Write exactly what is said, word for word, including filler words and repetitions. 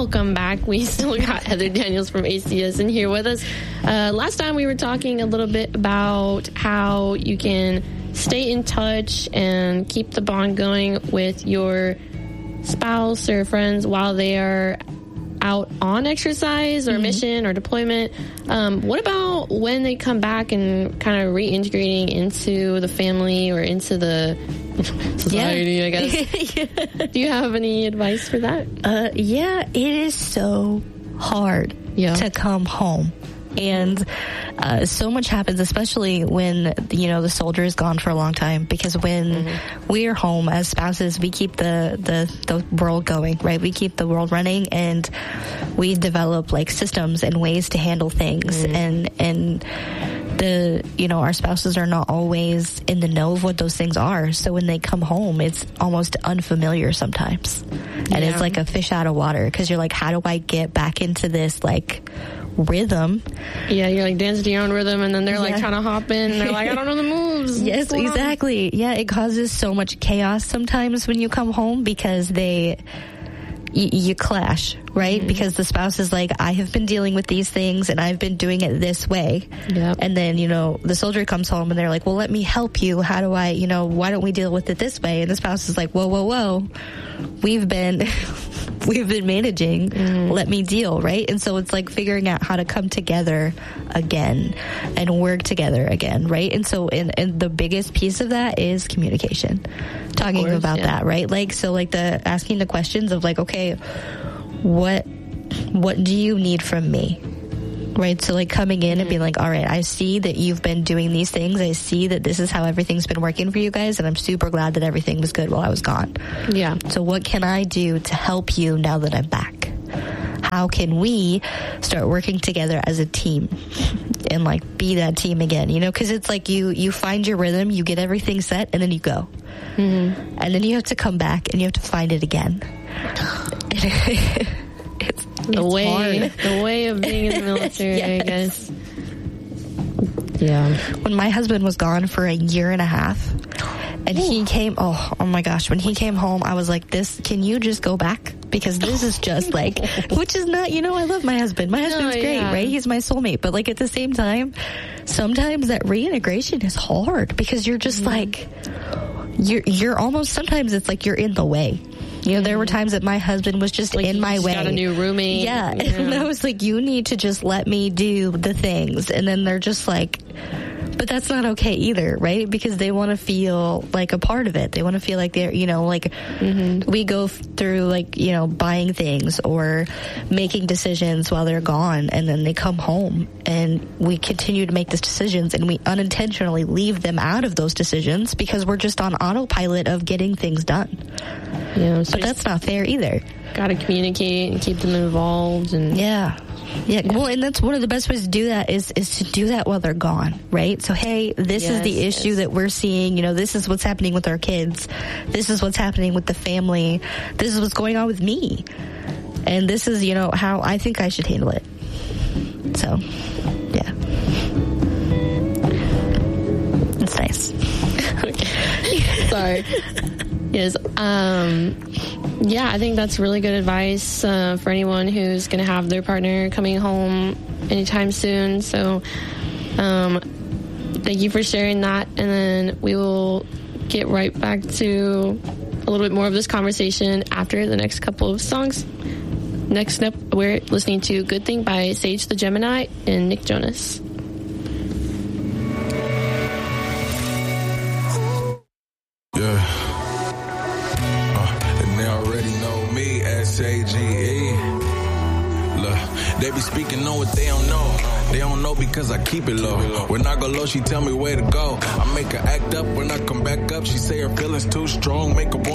welcome back. We still got Heather Daniels from A C S in here with us. Uh, last time we were talking a little bit about how you can stay in touch and keep the bond going with your spouse or friends while they are out on exercise or mm-hmm. mission or deployment. Um, what about when they come back and kind of reintegrating into the family or into the society, yeah. I guess? yeah. Do you have any advice for that? Uh, yeah, it is so hard yeah. to come home. And uh, so much happens, especially when, you know, the soldier is gone for a long time, because when mm-hmm. we're home as spouses, we keep the, the, the world going, right? We keep the world running, and we develop like systems and ways to handle things. Mm-hmm. And, and the, you know, our spouses are not always in the know of what those things are. So when they come home, it's almost unfamiliar sometimes. And yeah. it's like a fish out of water, because you're like, how do I get back into this, like, rhythm? Yeah, you're like dancing to your own rhythm, and then they're like yeah. trying to hop in, and they're like, I don't know the moves. Yes, exactly. On? Yeah, it causes so much chaos sometimes when you come home, because they, y- you clash, right? Mm-hmm. Because the spouse is like, I have been dealing with these things, and I've been doing it this way. Yep. And then, you know, the soldier comes home, and they're like, well, let me help you. How do I, you know, why don't we deal with it this way? And the spouse is like, whoa, whoa, whoa. We've been... we've been managing, mm. let me deal, right? And so it's like figuring out how to come together again and work together again, right? And so and, and the biggest piece of that is communication. Talking course, about yeah. that, right? Like, so like the asking the questions of like, okay, what what do you need from me? Right? So like coming in mm-hmm. and being like, all right, I see that you've been doing these things. I see that this is how everything's been working for you guys, and I'm super glad that everything was good while I was gone. Yeah. So what can I do to help you now that I'm back? How can we start working together as a team and like be that team again? You know, because it's like you, you find your rhythm, you get everything set, and then you go. Mm-hmm. And then you have to come back and you have to find it again. It's The it's way, hard. the way of being in the military, yes. I guess. Yeah. When my husband was gone for a year and a half, and Ooh. he came, oh, oh my gosh, when he came home, I was like, this, can you just go back? Because this is just like, which is not, you know, I love my husband. My husband's no, great, yeah. right? He's my soulmate. But like at the same time, sometimes that reintegration is hard, because you're just mm-hmm. like, you're, you're almost, sometimes it's like you're in the way. You know, there were times that my husband was just like in my just way. Got a new roommate. Yeah. yeah. And I was like, you need to just let me do the things. And then they're just like, but that's not okay either, right? Because they want to feel like a part of it. They want to feel like they're, you know, like mm-hmm. we go through like, you know, buying things or making decisions while they're gone. And then they come home and we continue to make these decisions, and we unintentionally leave them out of those decisions because we're just on autopilot of getting things done. Yeah, so but that's not fair either. Got to communicate and keep them involved. And yeah. yeah. Yeah. Well, and that's one of the best ways to do that is, is to do that while they're gone, right? So, hey, this yes, is the issue yes. that we're seeing. You know, this is what's happening with our kids. This is what's happening with the family. This is what's going on with me. And this is, you know, how I think I should handle it. So, yeah. It's nice. Okay. Sorry. Yes. Um, yeah, I think that's really good advice uh, for anyone who's going to have their partner coming home anytime soon. So um, thank you for sharing that. And then we will get right back to a little bit more of this conversation after the next couple of songs. Next up, we're listening to Good Thing by Sage the Gemini and Nick Jonas. Yeah. A G E. Look, they be speaking on what they don't know. They don't know because I keep it low. When I go low, she tell me where to go. I make her act up. When I come back up, she say her feelings too strong. Make her